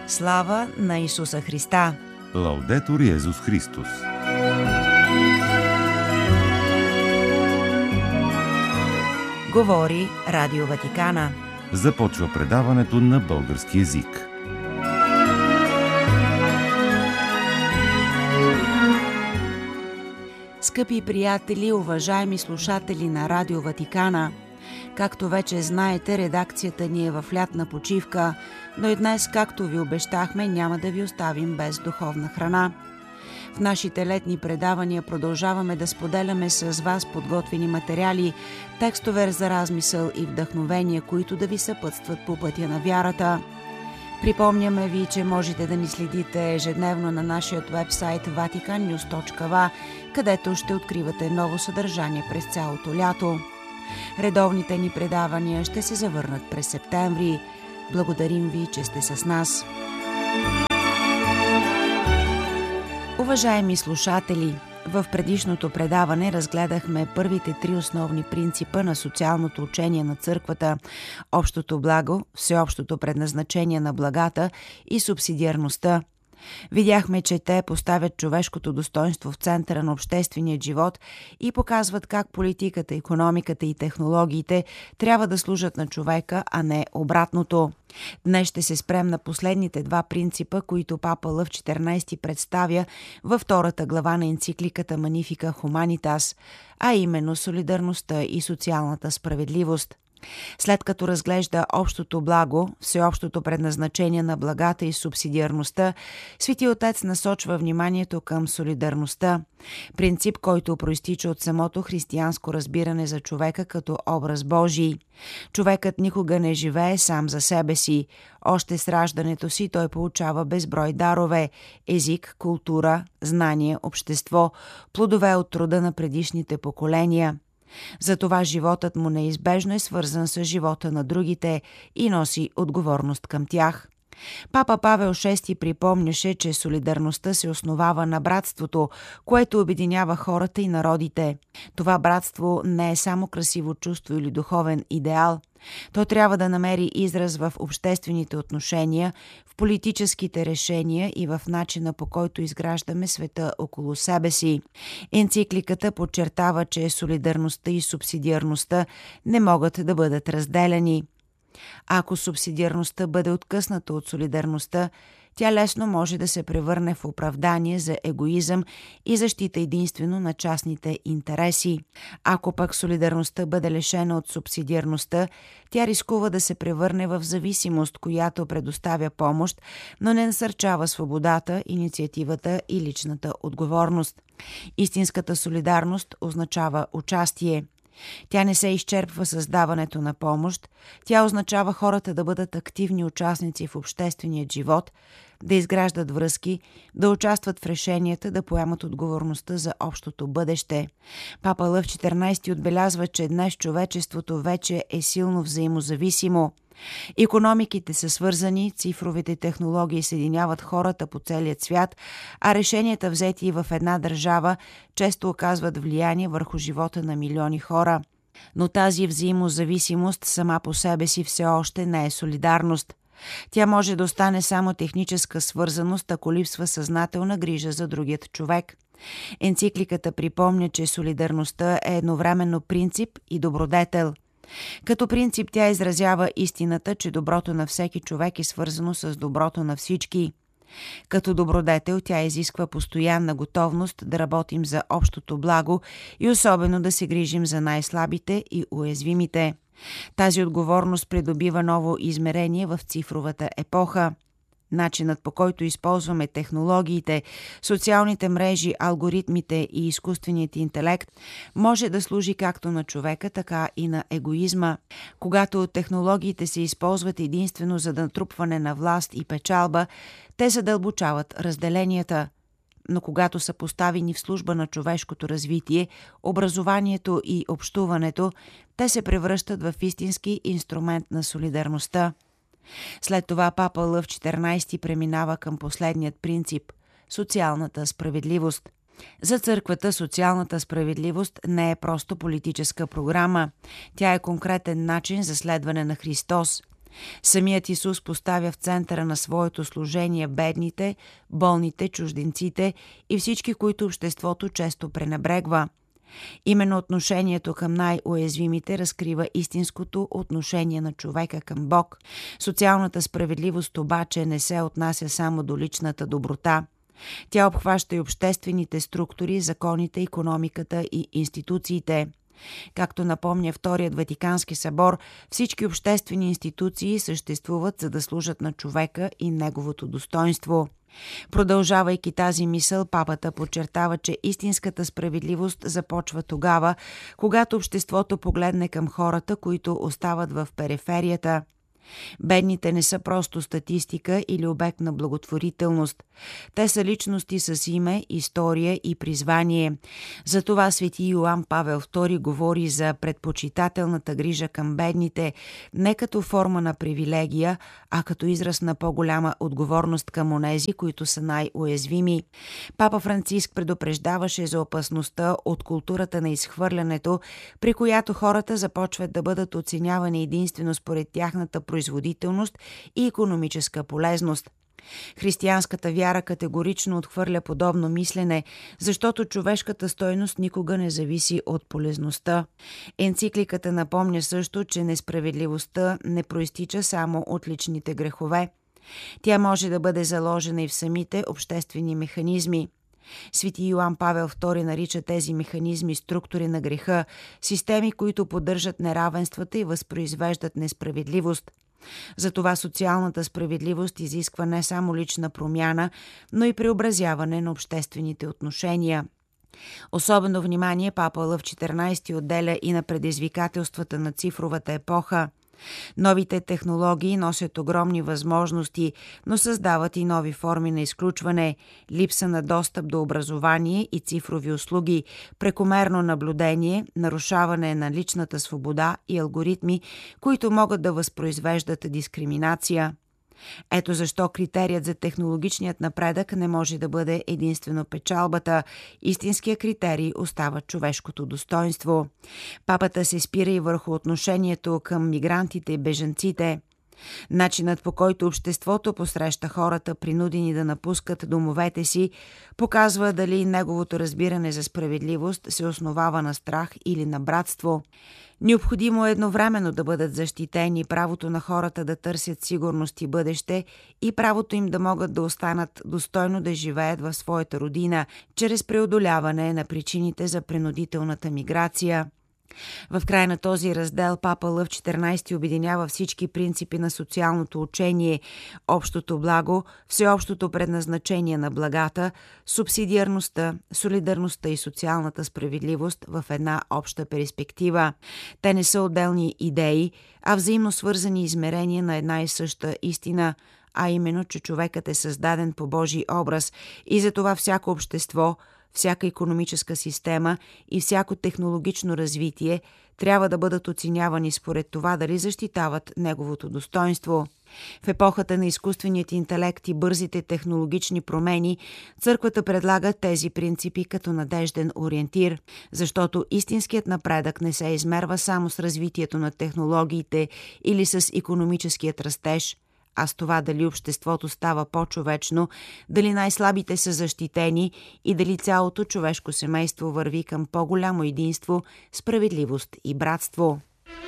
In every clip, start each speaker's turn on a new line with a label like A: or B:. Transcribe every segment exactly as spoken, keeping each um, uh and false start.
A: Слава на Исуса Христа!
B: Лаудетур Йезус Христос!
A: Говори Радио Ватикана.
B: Започва предаването на български език.
A: Скъпи приятели, уважаеми слушатели на Радио Ватикана, както вече знаете, редакцията ни е в лятна почивка, но и днес, както ви обещахме, няма да ви оставим без духовна храна. В нашите летни предавания продължаваме да споделяме с вас подготвени материали, текстове за размисъл и вдъхновения, които да ви съпътстват по пътя на вярата. Припомняме ви, че можете да ни следите ежедневно на нашия уебсайт ватикан нюз точка ви, където ще откривате ново съдържание през цялото лято. Редовните ни предавания ще се завърнат през септември. Благодарим ви, че сте с нас. Уважаеми слушатели, в предишното предаване разгледахме първите три основни принципа на социалното учение на църквата – общото благо, всеобщото предназначение на благата и субсидиарността. Видяхме, че те поставят човешкото достоинство в центъра на обществения живот и показват как политиката, икономиката и технологиите трябва да служат на човека, а не обратното. Днес ще се спрем на последните два принципа, които папа Лъв четиринайсети представя във втората глава на енцикликата Magnificat Humanitas, а именно солидарността и социалната справедливост. След като разглежда общото благо, всеобщото предназначение на благата и субсидиарността, Свети Отец насочва вниманието към солидарността, принцип, който проистича от самото християнско разбиране за човека като образ Божий. Човекът никога не живее сам за себе си. Още с раждането си той получава безброй дарове – език, култура, знание, общество, плодове от труда на предишните поколения. Затова животът му неизбежно е свързан с живота на другите и носи отговорност към тях. Папа Павел шести припомняше, че солидарността се основава на братството, което обединява хората и народите. Това братство не е само красиво чувство или духовен идеал. То трябва да намери израз в обществените отношения, в политическите решения и в начина, по който изграждаме света около себе си. Енцикликата подчертава, че солидарността и субсидиарността не могат да бъдат разделени. Ако субсидиарността бъде откъсната от солидарността, тя лесно може да се превърне в оправдание за егоизъм и защита единствено на частните интереси. Ако пък солидарността бъде лишена от субсидиарността, тя рискува да се превърне в зависимост, която предоставя помощ, но не насърчава свободата, инициативата и личната отговорност. Истинската солидарност означава участие. Тя не се изчерпва с даването на помощ, тя означава хората да бъдат активни участници в обществения живот, да изграждат връзки, да участват в решенията, да поемат отговорността за общото бъдеще. Папа Лъв четиринайсети отбелязва, че днес човечеството вече е силно взаимозависимо. Икономиките са свързани, цифровите технологии съединяват хората по целия свят, а решенията, взети в една държава, често оказват влияние върху живота на милиони хора. Но тази взаимозависимост сама по себе си все още не е солидарност. Тя може да остане само техническа свързаност, ако липсва съзнателна грижа за другият човек. Енцикликата припомня, че солидарността е едновременно принцип и добродетел. Като принцип тя изразява истината, че доброто на всеки човек е свързано с доброто на всички. Като добродетел тя изисква постоянна готовност да работим за общото благо и особено да се грижим за най-слабите и уязвимите. Тази отговорност придобива ново измерение в цифровата епоха. Начинът, по който използваме технологиите, социалните мрежи, алгоритмите и изкуственият интелект, може да служи както на човека, така и на егоизма. Когато технологиите се използват единствено за натрупване на власт и печалба, те задълбочават разделенията. Но когато са поставени в служба на човешкото развитие, образованието и общуването, те се превръщат в истински инструмент на солидарността. След това папа Лъв четиринайсети преминава към последният принцип – социалната справедливост. За църквата социалната справедливост не е просто политическа програма. Тя е конкретен начин за следване на Христос. Самият Исус поставя в центъра на своето служение бедните, болните, чужденците и всички, които обществото често пренебрегва. Именно отношението към най-уязвимите разкрива истинското отношение на човека към Бог. Социалната справедливост обаче не се отнася само до личната доброта. Тя обхваща и обществените структури, законите, икономиката и институциите. Както напомня Вторият Ватикански събор, всички обществени институции съществуват, за да служат на човека и неговото достоинство. Продължавайки тази мисъл, папата подчертава, че истинската справедливост започва тогава, когато обществото погледне към хората, които остават в периферията. Бедните не са просто статистика или обект на благотворителност. Те са личности с име, история и призвание. Затова свети Йоан Павел втори говори за предпочитателната грижа към бедните не като форма на привилегия, а като израз на по-голяма отговорност към онези, които са най-уязвими. Папа Франциск предупреждаваше за опасността от културата на изхвърлянето, при която хората започват да бъдат оценявани единствено според тяхната производителност и икономическа полезност. Християнската вяра категорично отхвърля подобно мислене, защото човешката стойност никога не зависи от полезността. Енцикликата напомня също, че несправедливостта не проистича само от личните грехове. Тя може да бъде заложена и в самите обществени механизми. Свети Йоан Павел втори нарича тези механизми структури на греха, системи, които поддържат неравенствата и възпроизвеждат несправедливост. Затова социалната справедливост изисква не само лична промяна, но и преобразяване на обществените отношения. Особено внимание папа Лъв четиринайсети отделя и на предизвикателствата на цифровата епоха. Новите технологии носят огромни възможности, но създават и нови форми на изключване, липса на достъп до образование и цифрови услуги, прекомерно наблюдение, нарушаване на личната свобода и алгоритми, които могат да възпроизвеждат дискриминация. Ето защо критерият за технологичният напредък не може да бъде единствено печалбата. Истинският критерий остава човешкото достоинство. Папата се спира и върху отношението към мигрантите и бежанците. Начинът, по който обществото посреща хората, принудени да напускат домовете си, показва дали неговото разбиране за справедливост се основава на страх или на братство. Необходимо е едновременно да бъдат защитени правото на хората да търсят сигурност и бъдеще и правото им да могат да останат достойно да живеят в своята родина, чрез преодоляване на причините за принудителната миграция. В края на този раздел папа Лъв четиринайсети обединява всички принципи на социалното учение, общото благо, всеобщото предназначение на благата, субсидиарността, солидарността и социалната справедливост в една обща перспектива. Те не са отделни идеи, а взаимно свързани измерения на една и съща истина, а именно, че човекът е създаден по Божий образ и затова всяко общество, всяка икономическа система и всяко технологично развитие трябва да бъдат оценявани според това дали защитават неговото достоинство. В епохата на изкуственият интелект и бързите технологични промени, църквата предлага тези принципи като надежден ориентир, защото истинският напредък не се измерва само с развитието на технологиите или с икономическият растеж, а с това дали обществото става по-човечно, дали най-слабите са защитени и дали цялото човешко семейство върви към по-голямо единство, справедливост и братство.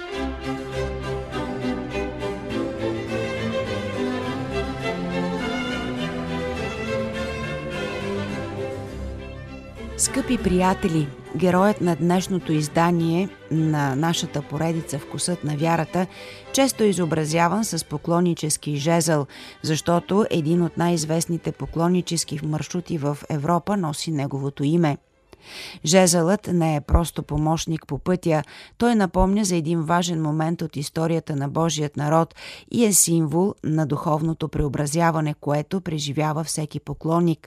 A: Скъпи приятели, героят на днешното издание на нашата поредица "Вкусът на вярата" често е изобразяван с поклоннически жезъл, защото един от най-известните поклоннически маршрути в Европа носи неговото име. Жезълът не е просто помощник по пътя, той напомня за един важен момент от историята на Божият народ и е символ на духовното преобразяване, което преживява всеки поклонник.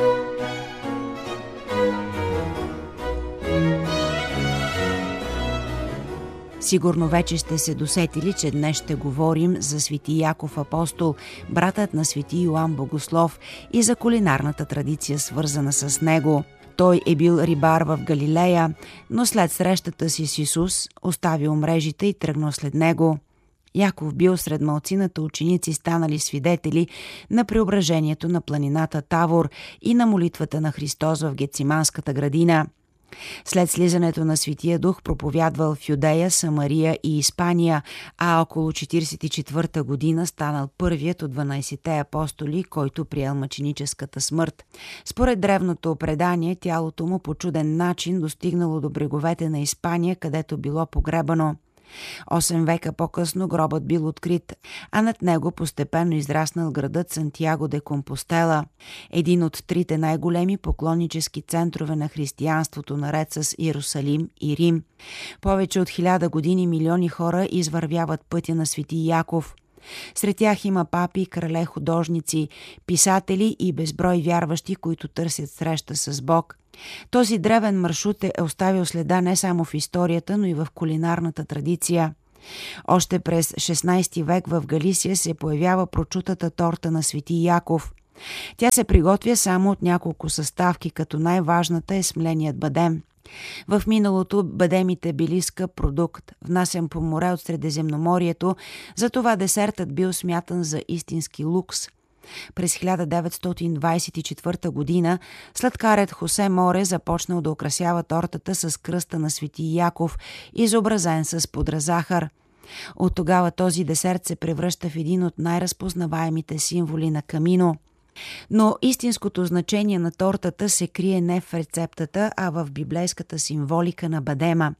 A: Сигурно вече сте се досетили, че днес ще говорим за свети Яков Апостол, братът на свети Йоан Богослов, и за кулинарната традиция, свързана с него. Той е бил рибар в Галилея, но след срещата си с Исус оставил мрежите и тръгнал след него. Яков бил сред малцината ученици, станали свидетели на преображението на планината Тавор и на молитвата на Христос в Гетсиманската градина. След слизането на Светия Дух проповядвал в Юдея, Самария и Испания, а около четиридесет и четвърта година станал първият от дванайсетте апостоли, който приел мъченическата смърт. Според древното предание, тялото му по чуден начин достигнало до бреговете на Испания, където било погребано. Осем века по-късно гробът бил открит, а над него постепенно израснал градът Сантяго де Компостела, един от трите най-големи поклоннически центрове на християнството, наред с Иерусалим и Рим. Повече от хиляда години милиони хора извървяват пътя на Свети Яков. Сред тях има папи, крале, художници, писатели и безброй вярващи, които търсят среща с Бог. Този древен маршрут е оставил следа не само в историята, но и в кулинарната традиция. Още през шестнайсети век в Галисия се появява прочутата торта на Свети Яков. Тя се приготвя само от няколко съставки, като най-важната е смленият бадем. В миналото бадемите били скъп продукт, внасян по море от Средиземноморието, затова десертът бил смятан за истински лукс. През хиляда деветстотин двайсет и четвърта година сладкарят Хосе Море започнал да украсява тортата с кръста на Свети Яков, изобразен с пудра захар. От тогава този десерт се превръща в един от най-разпознаваемите символи на Камино. Но истинското значение на тортата се крие не в рецептата, а в библейската символика на бадема.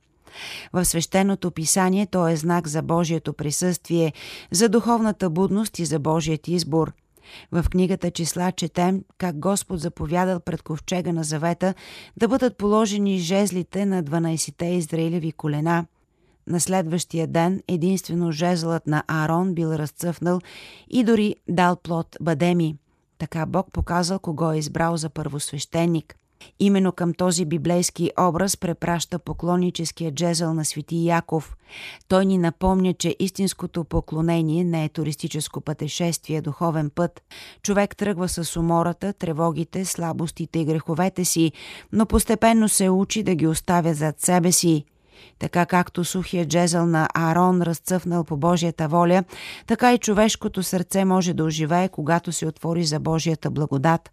A: В свещеното писание то е знак за Божието присъствие, за духовната будност и за Божият избор. В книгата Числа четем как Господ заповядал пред ковчега на завета да бъдат положени жезлите на дванайсетте израилеви колена. На следващия ден единствено жезлът на Аарон бил разцъфнал и дори дал плод бадеми. Така Бог показал кого е избрал за първосвещеник. Именно към този библейски образ препраща поклонническия джезъл на Свети Яков. Той ни напомня, че истинското поклонение не е туристическо пътешествие, духовен път. Човек тръгва с умората, тревогите, слабостите и греховете си, но постепенно се учи да ги оставя зад себе си. Така както сухия джезъл на Аарон разцъфнал по Божията воля, така и човешкото сърце може да оживее, когато се отвори за Божията благодат.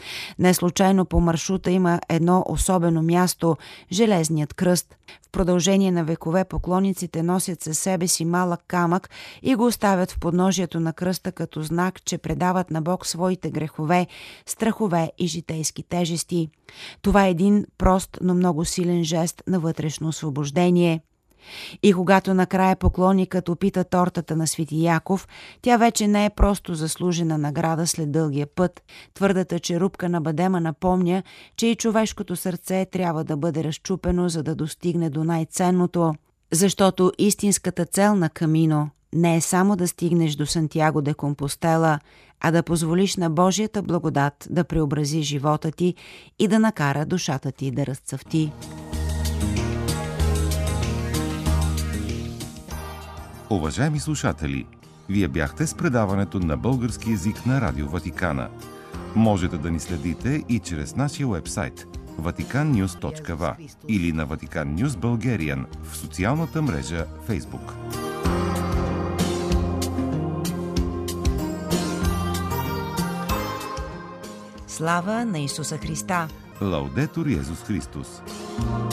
A: Не случайно по маршрута има едно особено място – Железният кръст. В продължение на векове поклонниците носят със себе си малък камък и го оставят в подножието на кръста като знак, че предават на Бог своите грехове, страхове и житейски тежести. Това е един прост, но много силен жест на вътрешно освобождение. И когато накрая поклонникът опита тортата на Свети Яков, тя вече не е просто заслужена награда след дългия път. Твърдата черупка на бадема напомня, че и човешкото сърце трябва да бъде разчупено, за да достигне до най-ценното. Защото истинската цел на Камино не е само да стигнеш до Сантяго де Компостела, а да позволиш на Божията благодат да преобрази живота ти и да накара душата ти да разцъфти.
B: Уважаеми слушатели, вие бяхте с предаването на български език на Радио Ватикана. Можете да ни следите и чрез нашия уебсайт ватикан нюз точка ви или на Vatican News Bulgarian в социалната мрежа Facebook.
A: Слава на Исуса Христа!
B: Лаудетур Йезус Христос!